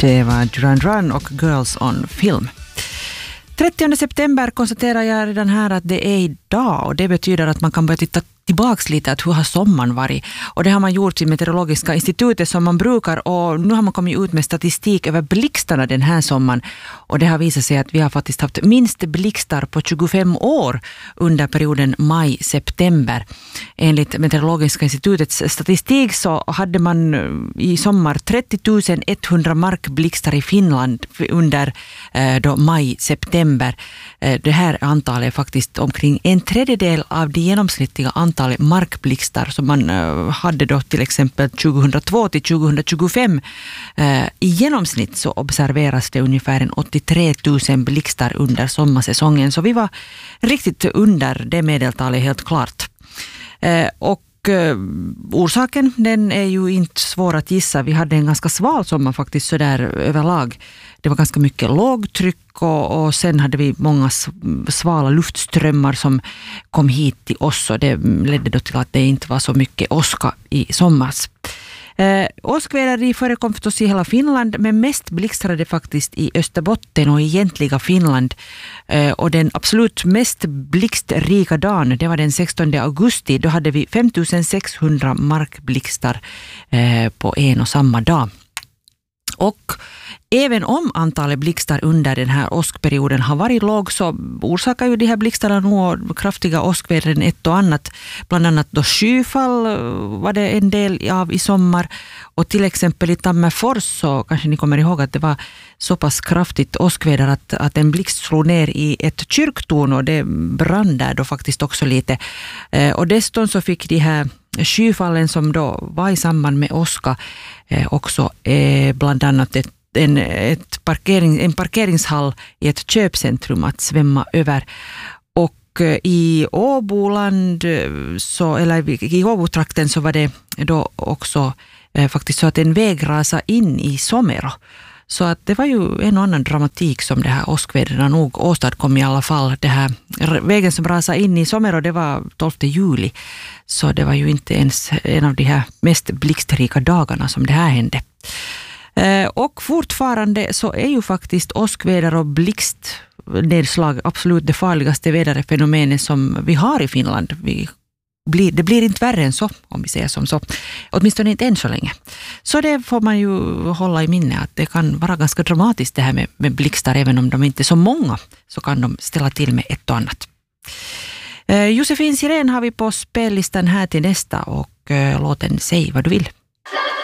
Det var Duran Duran och Girls on Film. 30 september konstaterar jag redan här att det är idag, och det betyder att man kan börja titta tillbaks lite att hur har sommaren varit. Och det har man gjort i Meteorologiska institutet som man brukar, och nu har man kommit ut med statistik över blixtarna den här sommaren. Och det har visat sig att vi har faktiskt haft minst blixtar på 25 år under perioden maj-september. Enligt Meteorologiska institutets statistik så hade man i sommar 30 100 markblixtar i Finland under då maj-september. Det här antalet är faktiskt omkring en tredjedel av det genomsnittliga antalet markblixtar som man hade då till exempel 2002 till 2025. I genomsnitt så observeras det ungefär 83 000 blixtar under sommarsäsongen, så vi var riktigt under det medeltalet helt klart. Och orsaken, den är ju inte svår att gissa. Vi hade en ganska sval sommar faktiskt så där överlag. Det var ganska mycket lågtryck och sen hade vi många svala luftströmmar som kom hit till oss, och det ledde då till att det inte var så mycket åska i sommars. Åskväder förekom förstås i hela Finland, men mest blixtrade det faktiskt i Österbotten och egentliga Finland. Och den absolut mest blixtrika dagen, det var den 16 augusti. Då hade vi 5600 markblixtar på en och samma dag. Och även om antalet blixtar under den här åskperioden har varit låg, så orsakar ju de här blixtarna nog kraftiga åskväder ett och annat. Bland annat då skyfall var det en del av i sommar. Och till exempel i Tammerfors så kanske ni kommer ihåg att det var så pass kraftigt åskväder att en blixt slog ner i ett kyrktorn, och det brann där då faktiskt också lite. Och dessutom så fick de här skyfallen som då var i samband med åska också bland annat en parkeringshall i ett köpcentrum att svämma över. Och i Åboland eller i Åbotrakten så var det då också faktiskt så att en väg rasade in i Somero. Så att det var ju en och annan dramatik som det här åskvädren nog åstadkom i alla fall. Det här vägen som rasade in i Somero, det var 12 juli. Så det var ju inte ens en av de här mest blixtrika dagarna som det här hände. Och fortfarande så är ju faktiskt åskväder och blixtnedslag absolut det farligaste väderfenomenet som vi har i Finland. Det blir inte värre än så, om vi säger som så. Åtminstone inte än så länge. Så det får man ju hålla i minne, att det kan vara ganska dramatiskt det här med blixtar. Även om de inte är så många så kan de ställa till med ett och annat. Josefin Sirén har vi på spellistan här till nästa, och låten Säg vad du vill.